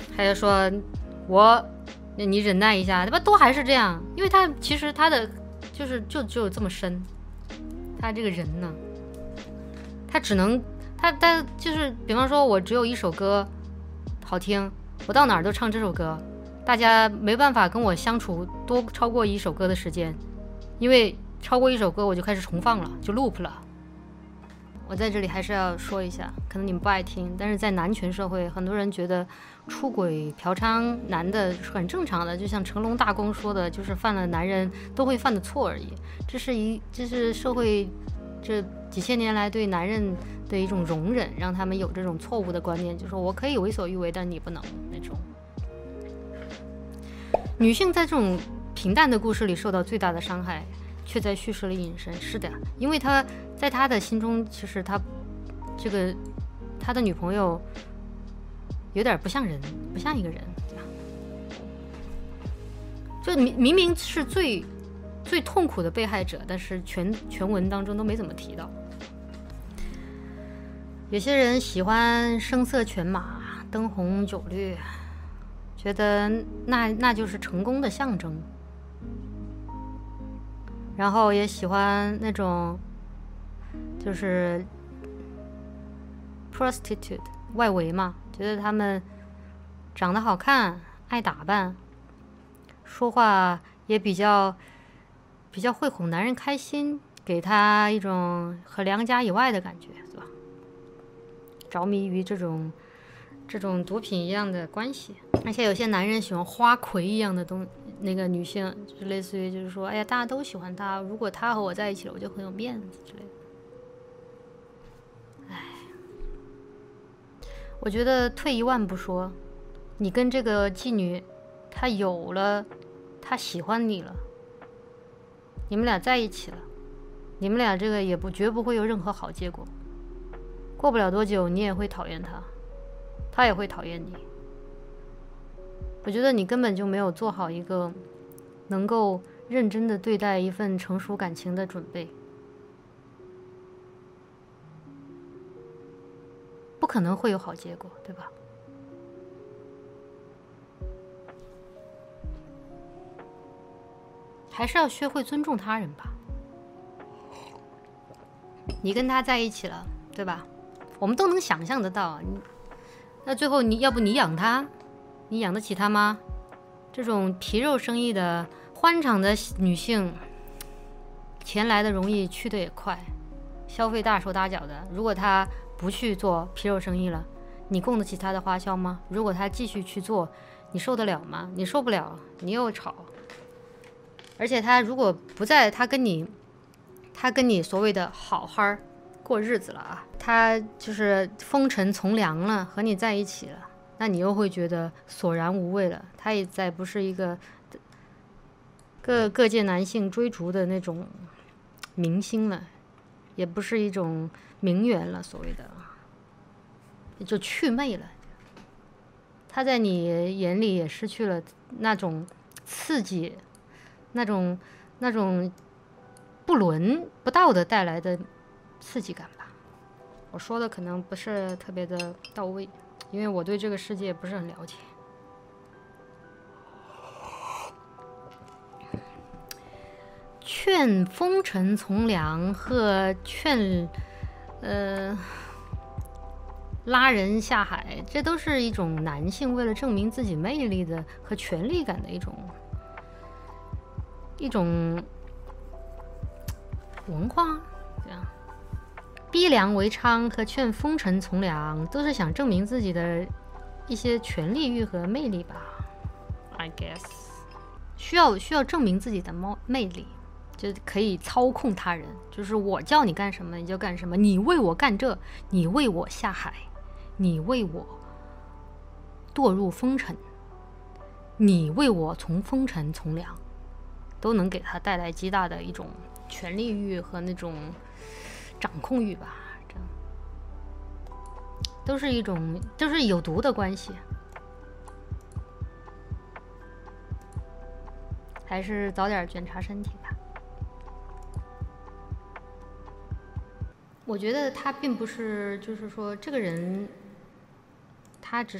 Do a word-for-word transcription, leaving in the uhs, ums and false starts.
他就说我你忍耐一下，对吧？都还是这样，因为他其实他的就是就只有这么深，他这个人呢，他只能他他就是比方说我只有一首歌好听，我到哪儿都唱这首歌，大家没办法跟我相处多超过一首歌的时间，因为超过一首歌我就开始重放了，就 loop 了。我在这里还是要说一下，可能你们不爱听，但是在男权社会，很多人觉得出轨嫖娼男的是很正常的，就像成龙大公说的，就是犯了男人都会犯的错而已。这是一这是社会这几千年来对男人的一种容忍，让他们有这种错误的观念，就是说我可以为所欲为，但你不能那种。女性在这种平淡的故事里受到最大的伤害，却在叙事里隐身。是的，因为他在他的心中，其实他这个他的女朋友有点不像人，不像一个人，就明明明是最最痛苦的被害者，但是全全文当中都没怎么提到。有些人喜欢声色犬马、灯红酒绿，觉得那那就是成功的象征。然后也喜欢那种就是 prostitute 外围嘛，觉得他们长得好看，爱打扮，说话也比较比较会哄男人开心，给他一种和良家以外的感觉，是吧？着迷于这种这种毒品一样的关系。而且有些男人喜欢花魁一样的东那个女性，就类似于就是说，哎呀，大家都喜欢她，如果她和我在一起了，我就很有面子之类的。哎，我觉得退一万步说，你跟这个妓女，她有了，她喜欢你了，你们俩在一起了，你们俩这个也不绝不会有任何好结果。过不了多久，你也会讨厌她，她也会讨厌你。我觉得你根本就没有做好一个能够认真的对待一份成熟感情的准备，不可能会有好结果，对吧？还是要学会尊重他人吧。你跟他在一起了，对吧？我们都能想象得到，你那最后你要不你养他？你养得起他吗？这种皮肉生意的欢场的女性，钱来的容易，去的也快，消费大手大脚的。如果她不去做皮肉生意了，你供得起她的花销吗？如果她继续去做，你受得了吗？你受不了，你又吵。而且她如果不在，她跟你，她跟你所谓的好好过日子了啊，她就是风尘从良了，和你在一起了。那你又会觉得索然无味了，他也再不是一个各各界男性追逐的那种明星了，也不是一种名媛了，所谓的就祛魅了。他在你眼里也失去了那种刺激，那种那种不伦不道德带来的刺激感吧。我说的可能不是特别的到位，因为我对这个世界不是很了解。劝风尘从良和劝呃拉人下海，这都是一种男性为了证明自己魅力的和权力感的一种一种文化，这样。逼良为娼和劝风尘从良都是想证明自己的一些权力欲和魅力吧 I guess 需要需要证明自己的魅力，就可以操控他人，就是我叫你干什么你就干什么，你为我干这，你为我下海，你为我堕入风尘，你为我从风尘从良，都能给他带来极大的一种权力欲和那种掌控欲吧，这样都是一种都是有毒的关系，还是早点检查身体吧。我觉得他并不是，就是说这个人，他只